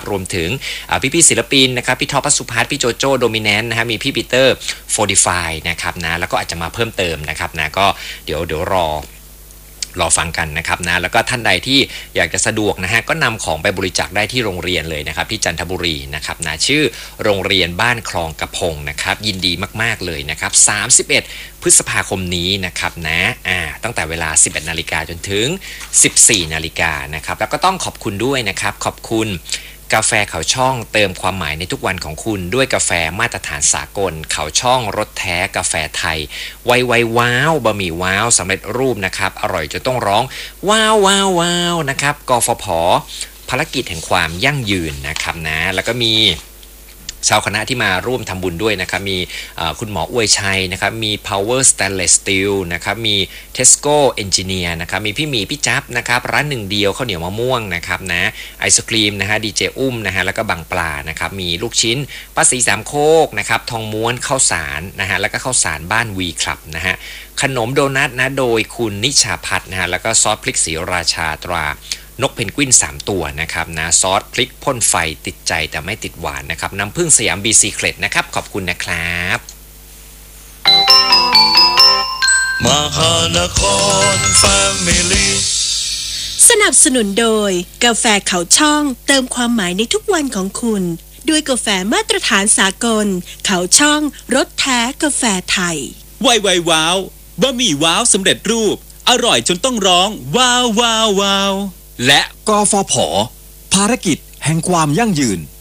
รวมถึงพี่ศิลปินนะครับพี่ท็อปพัสสุพัฒน์พี่โจโจ้โดมิแนนต์นะฮะมีพี่ปีเตอร์45นะครับนะแล้วก็อาจจะมาเพิ่มเติมนะครับนะก็เดี๋ยวรอฟังกันนะครับนะแล้วก็ท่านใดที่อยากจะสะดวกนะฮะก็นำของไปบริจาคได้ที่โรงเรียนเลยนะครับที่จันทบุรีนะครับนะชื่อโรงเรียนบ้านคลองกระพงนะครับยินดีมากๆเลยนะครับ31พฤษภาคมนี้นะครับนะตั้งแต่เวลา 11:00 นจนถึง 14:00 นนะครับแล้วก็ต้องขอบคุณด้วยนะครับขอบคุณกาแฟเขาช่องเติมความหมายในทุกวันของคุณด้วยกาแฟมาตรฐานสากลเขาช่องรสแท้กาแฟไทยไวว้าวบะหมี่ว้าวสำเร็จรูปนะครับอร่อยจนต้องร้องว้าวว้าวว้าวนะครับกฟผ.ภารกิจแห่งความยั่งยืนนะครับนะแล้วก็มีชาวคณะที่มาร่วมทำบุญด้วยนะครับมีคุณหมออวยชัยนะครับมี Power Stainless Steel นะครับมี Tesco Engineer นะครับมีพี่หมีพี่จับนะครับร้านหนึ่งเดียวข้าวเหนียวมะม่วงนะครับนะไอศครีมนะฮะดีเจอุ้มนะฮะแล้วก็บังปลานะครับมีลูกชิ้นป้าสีสามโคกนะครับทองม้วนข้าวสารนะฮะแล้วก็ข้าวสารบ้านวีคลับนะฮะขนมโดนัทนะโดยคุณนิชาพัฒน์นะฮะแล้วก็ซอสพริกศรีราชาตรานกเพนกวิน3ตัวนะครับนะซอสพริกพ่นไฟติดใจแต่ไม่ติดหวานนะครับน้ำผึ้งสยามบีซีเคล็ดนะครับขอบคุณนะครับมหานครแฟมิลี่สนับสนุนโดยกาแฟเขาช่องเติมความหมายในทุกวันของคุณด้วยกาแฟมาตรฐานสากลเขาช่องรสแท้กาแฟไทยไวว้าวบะหมี่ว้าวสำเร็จรูปอร่อยจนต้องร้องว้าวว้าวว้าวและกฟผ.ภารกิจแห่งความยั่งยืน